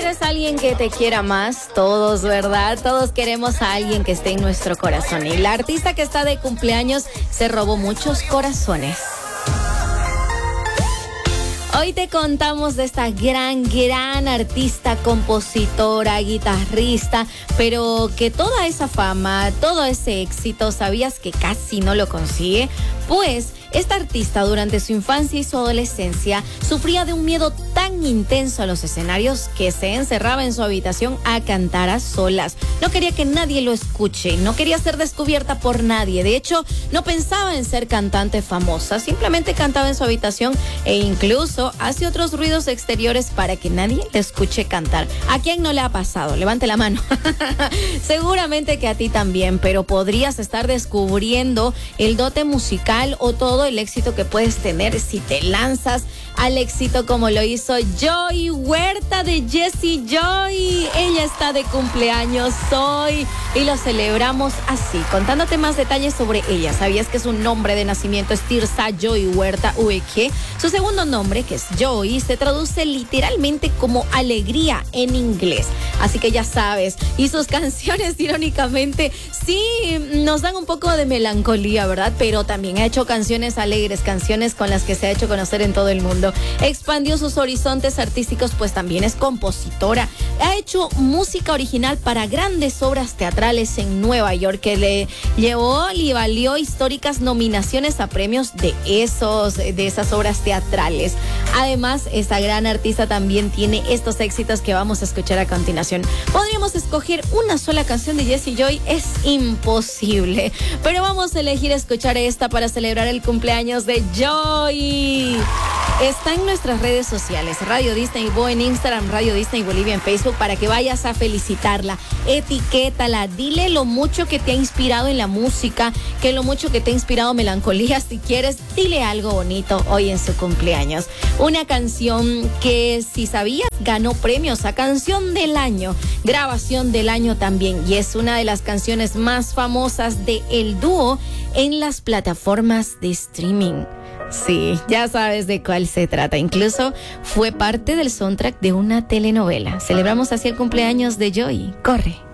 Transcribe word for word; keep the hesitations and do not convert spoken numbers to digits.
quieres a alguien que te quiera más? Todos, ¿verdad? Todos queremos a alguien que esté en nuestro corazón. Y la artista que está de cumpleaños se robó muchos corazones. Hoy te contamos de esta gran, gran artista, compositora, guitarrista, pero que toda esa fama, todo ese éxito, ¿sabías que casi no lo consigue? Pues esta artista durante su infancia y su adolescencia sufría de un miedo tan intenso a los escenarios que se encerraba en su habitación a cantar a solas. No quería que nadie lo escuche, no quería ser descubierta por nadie. De hecho, no pensaba en ser cantante famosa, simplemente cantaba en su habitación e incluso hace otros ruidos exteriores para que nadie le escuche cantar. ¿A quién no le ha pasado? Levante la mano. Seguramente que a ti también, pero podrías estar descubriendo el dote musical o todo el éxito que puedes tener si te lanzas al éxito como lo hizo Joy Huerta de Jessie Joy. Ella está de cumpleaños hoy y lo celebramos así, contándote más detalles sobre ella. ¿Sabías que su nombre de nacimiento es Tirsa Joy Huerta Ueque? Su segundo nombre, que es Joy, se traduce literalmente como alegría en inglés. Así que ya sabes, y sus canciones irónicamente sí nos dan un poco de melancolía, ¿verdad? Pero también ha hecho canciones alegres, canciones con las que se ha hecho conocer en todo el mundo. Expandió sus horizontes artísticos, pues también es compositora. Ha hecho música original para grandes obras teatrales en Nueva York, que le llevó y valió históricas nominaciones a premios de esos, de esas obras teatrales. Además, esta gran artista también tiene estos éxitos que vamos a escuchar a continuación. Podríamos escoger una sola canción de Jessie Joy, es imposible, pero vamos a elegir escuchar esta para celebrar el cumpleaños de Joy. Está en nuestras redes sociales, Radio Disney Bo en Instagram, Radio Disney Bolivia en Facebook, para que vayas a felicitarla, etiquétala, dile lo mucho que te ha inspirado en la música, que lo mucho que te ha inspirado melancolía, si quieres, dile algo bonito hoy en su cumpleaños. Una canción que, si sabías, ganó premios a Canción del Año, Grabación del Año también, y es una de las canciones más famosas de el dúo en las plataformas de streaming. Sí, ya sabes de cuál se trata. Incluso fue parte del soundtrack de una telenovela. Celebramos así el cumpleaños de Joy. Corre.